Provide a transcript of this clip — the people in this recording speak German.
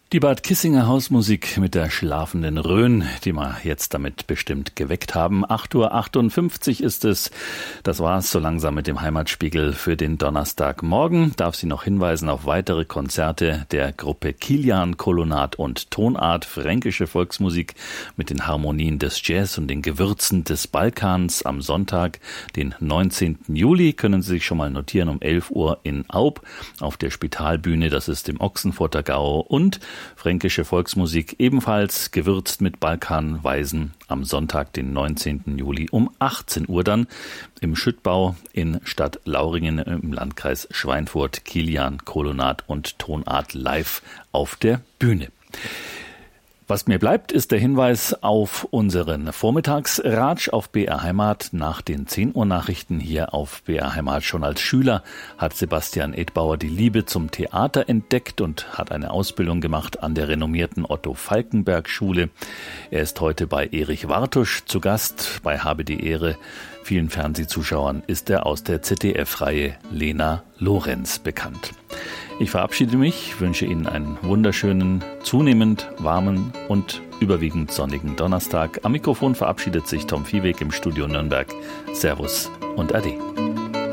Die Bad Kissinger Hausmusik mit der schlafenden Rhön, die wir jetzt damit bestimmt geweckt haben. 8:58 Uhr ist es. Das war's so langsam mit dem Heimatspiegel für den Donnerstagmorgen. Darf Sie noch hinweisen auf weitere Konzerte der Gruppe Kilian, Kolonat und Tonart, fränkische Volksmusik mit den Harmonien des Jazz und den Gewürzen des Balkans am Sonntag, den 19. Juli, können Sie sich schon mal notieren, um 11 Uhr in Aub auf der Spitalbühne, das ist im Ochsenfurter Gau, und fränkische Volksmusik ebenfalls gewürzt mit Balkanweisen am Sonntag, den 19. Juli um 18 Uhr dann im Schüttbau in Stadt Lauringen im Landkreis Schweinfurt. Kilian, Kolonat und Tonart live auf der Bühne. Was mir bleibt, ist der Hinweis auf unseren Vormittagsratsch auf BR Heimat nach den 10 Uhr Nachrichten hier auf BR Heimat. Schon als Schüler hat Sebastian Edbauer die Liebe zum Theater entdeckt und hat eine Ausbildung gemacht an der renommierten Otto-Falckenberg-Schule. Er ist heute bei Erich Wartusch zu Gast bei Habe die Ehre. Vielen Fernsehzuschauern ist er aus der ZDF-Reihe Lena Lorenz bekannt. Ich verabschiede mich, wünsche Ihnen einen wunderschönen, zunehmend warmen und überwiegend sonnigen Donnerstag. Am Mikrofon verabschiedet sich Tom Viehweg im Studio Nürnberg. Servus und Ade.